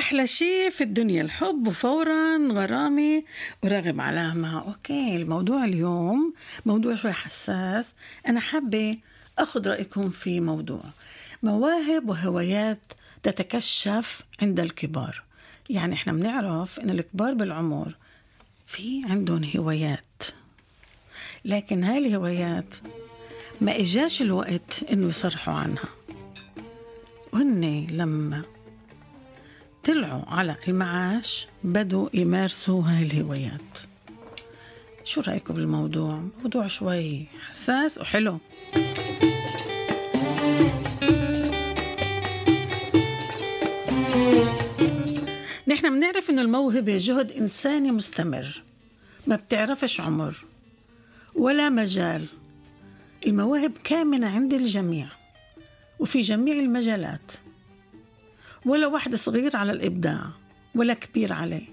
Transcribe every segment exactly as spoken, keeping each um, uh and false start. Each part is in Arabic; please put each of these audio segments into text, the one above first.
أحلى شيء في الدنيا الحب، وفورا غرامي ورغم علامة. أوكي، الموضوع اليوم موضوع شوي حساس. أنا حابة أخذ رأيكم في موضوع مواهب وهوايات تتكشف عند الكبار. يعني إحنا بنعرف إن الكبار بالعمر في عندهم هوايات، لكن هاي الهوايات ما إجاش الوقت إنه يصرحوا عنها، وهن لما طلعوا على المعاش بدوا يمارسوا هاي الهوايات. شو رأيكم بالموضوع؟ موضوع شوي حساس وحلو. نحن بنعرف إن الموهبة جهد إنساني مستمر، ما بتعرفش عمر ولا مجال. المواهب كامنة عند الجميع وفي جميع المجالات، ولا واحد صغير على الإبداع ولا كبير عليه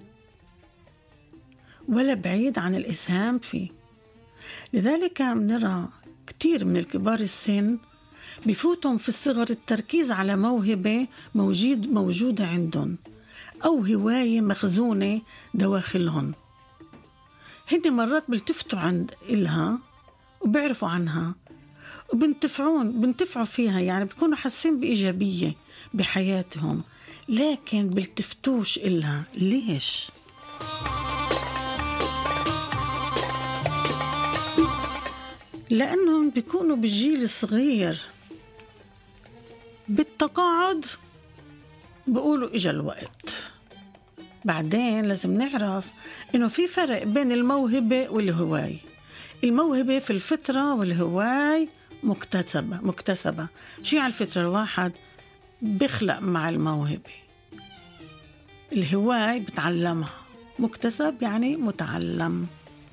ولا بعيد عن الإسهام فيه. لذلك بنرى كتير من الكبار السن بفوتهم في الصغر التركيز على موهبة موجود موجودة عندهم أو هواية مخزونة دواخلهم. هن مرات بلتفتوا عند إلها وبيعرفوا عنها وبنتفعون بنتفعوا فيها، يعني بيكونوا حاسين بإيجابية بحياتهم، لكن بلتفتوش إلها. ليش؟ لأنهم بيكونوا بالجيل الصغير بالتقاعد بيقولوا إجا الوقت. بعدين لازم نعرف إنه في فرق بين الموهبة والهواية. الموهبة في الفطرة والهواية مكتسبة مكتسبة شيء على الفطرة، الواحد بيخلق مع الموهبة. الهواية بتعلمها، مكتسب يعني متعلم.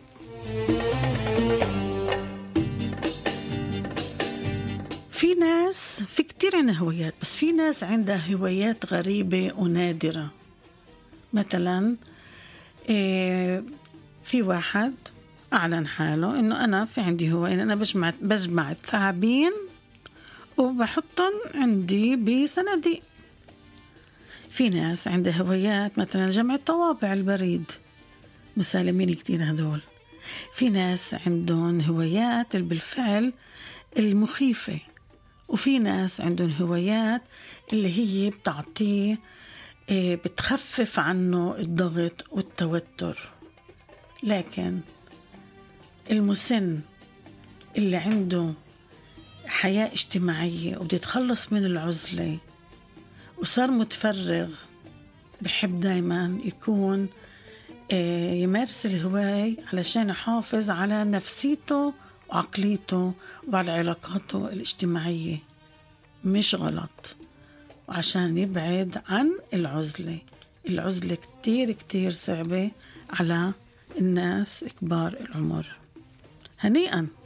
في ناس في كتير عندها هوايات، بس في ناس عندها هوايات غريبة ونادرة. مثلا في واحد أعلن حاله إنه أنا في عندي هواية، أنا بجمع بجمع الثعابين وبحطهم عندي بصناديق. في ناس عندها هوايات مثلا جمع الطوابع البريد، مسالمين كتير هذول. في ناس عندهم هوايات بالفعل المخيفة، وفي ناس عندهم هوايات اللي هي بتعطيه بتخفف عنه الضغط والتوتر. لكن المسن اللي عنده حياة اجتماعية وبده يتخلص من العزلة وصار متفرغ، بحب دايما يكون يمارس الهواية علشان يحافظ على نفسيته وعقليته وعلى علاقاته الاجتماعية. مش غلط، وعشان يبعد عن العزلة. العزلة كتير كتير صعبة على الناس كبار العمر. هنيئا.